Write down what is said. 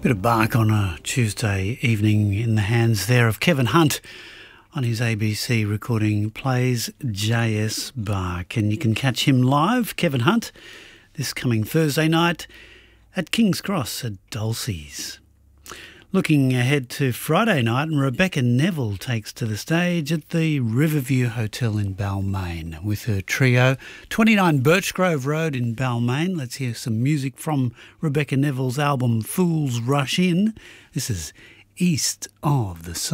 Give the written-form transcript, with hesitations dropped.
Bit of Bach on a Tuesday evening in the hands there of Kevin Hunt on his ABC recording Plays J.S. Bach. And you can catch him live, Kevin Hunt, this coming Thursday night at King's Cross at Dulcie's. Looking ahead to Friday night, and Rebecca Neville takes to the stage at the Riverview Hotel in Balmain with her trio, 29 Birchgrove Road in Balmain. Let's hear some music from Rebecca Neville's album Fools Rush In. This is East of the Sun.